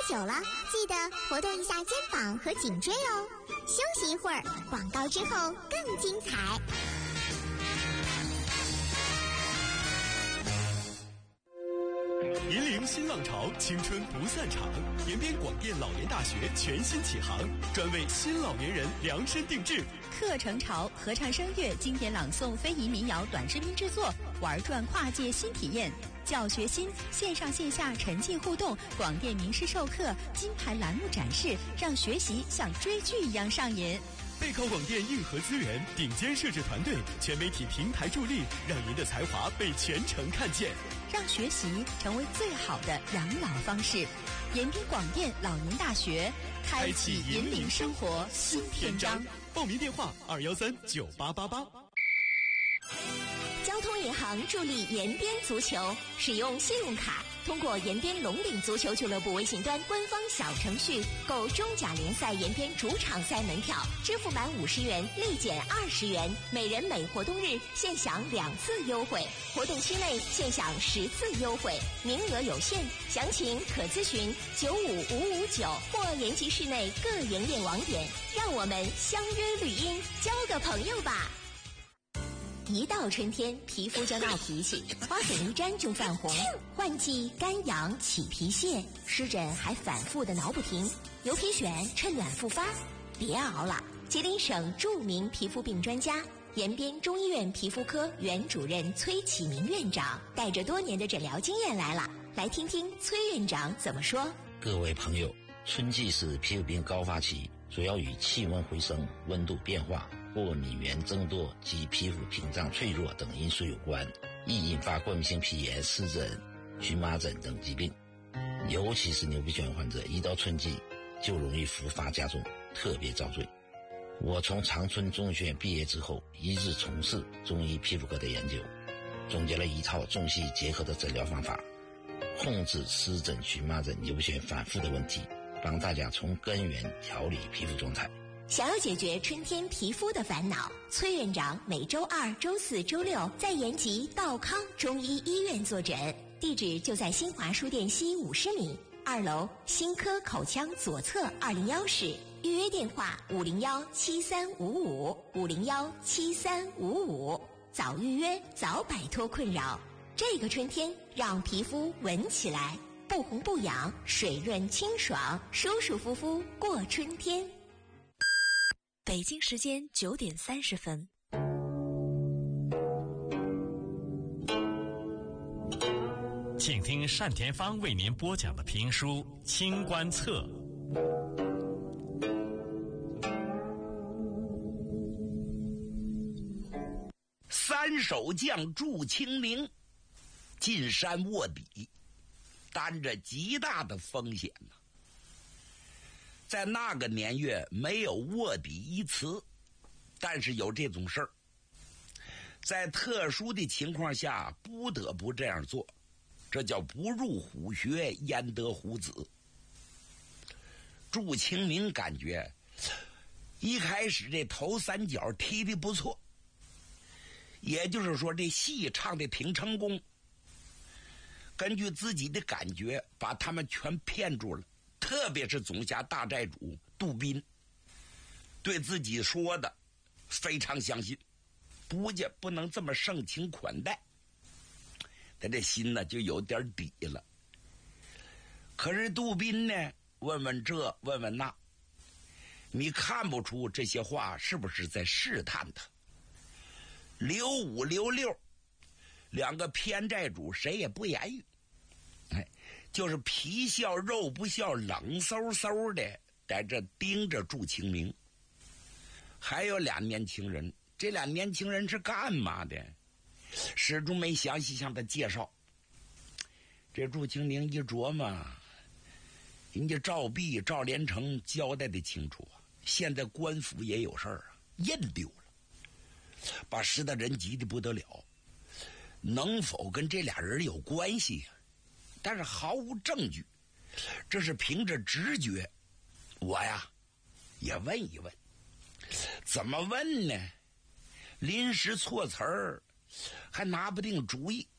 久了，记得活动一下肩膀和颈椎哦。休息一会儿，广告之后更精彩。 引领新浪潮，青春不散场。延边广电老年大学全新启航，专为新老年人量身定制。 课程潮，合唱声乐、经典朗诵、非遗民谣短视频制作，玩转跨界新体验。教学新，线上线下沉浸互动，广电名师授课，金牌栏目展示，让学习像追剧一样上瘾。 备考广电硬核资源，顶尖摄制团队，全媒体平台助力，让您的才华被全城看见， 让学习成为最好的养老方式。延边广电老年大学，开启引领生活新篇章。 报名电话2139888。 交通银行助力延边足球，使用信用卡，通过延边龙岭足球俱乐部微信端官方小程序购中甲联赛延边主场赛门票，支付满50元立减20元，每人每活动日限享2次优惠，活动期内限享10次优惠，名额有限，详情可咨询95559或延吉市内各营业网点。让我们相约绿荫，交个朋友吧。一到春天，皮肤就闹脾气，花粉一沾就泛红，换季干痒起皮屑，湿疹还反复的挠不停，牛皮癣趁暖复发。别熬了，吉林省著名皮肤病专家、延边中医院皮肤科原主任崔启明院长带着多年的诊疗经验来了，来听听崔院长怎么说。 各位朋友，春季是皮肤病高发期，主要与气温回升、温度变化、过敏原增多及皮肤屏障脆弱等因素有关，易引发过敏性皮炎、湿疹、荨麻疹等疾病。尤其是牛皮癣患者，一到春季就容易复发加重，特别遭罪。我从长春中医学院毕业之后，一直从事中医皮肤科的研究，总结了一套中西结合的诊疗方法，控制湿疹、荨麻疹、牛皮癣反复的问题，帮大家从根源调理皮肤状态。 想要解决春天皮肤的烦恼，崔院长每周二、周四、周六在延吉道康中医医院坐诊，地址就在新华书店西50米2楼新科口腔左侧201室，预约电话501-7355，501-7355，早预约早摆脱困扰。这个春天让皮肤闻起来不红不痒，水润清爽，舒舒服服过春天。 北京时间9点30分。 请听单田芳为您播讲的评书《清官侧》。 三手将祝清明进山卧底，担着极大的风险呢。在那个年月没有卧底一词，但是有这种事儿，在特殊的情况下不得不这样做，这叫不入虎穴焉得虎子。祝清明感觉一开始这头3角踢得不错，也就是说这戏唱得挺成功，根据自己的感觉把他们全骗住了。特别是总辖大寨主杜宾对自己说的非常相信，部下不能这么盛情款待，他这心呢就有点底了。可是杜宾呢问问这问问那，你看不出这些话是不是在试探他。刘5、刘62个偏寨主谁也不言语，就是皮笑肉不笑，冷飕飕的在这盯着祝清明。还有俩年轻人，这俩年轻人是干嘛的？始终没详细向他介绍。这祝清明一琢磨，人家赵弼、赵连成交代的清楚啊，现在官府也有事儿啊，印丢了，把石大人急得不得了。能否跟这俩人有关系啊？但是毫无证据，这是凭着直觉。我呀也问一问。怎么问呢？临时措辞儿还拿不定主意，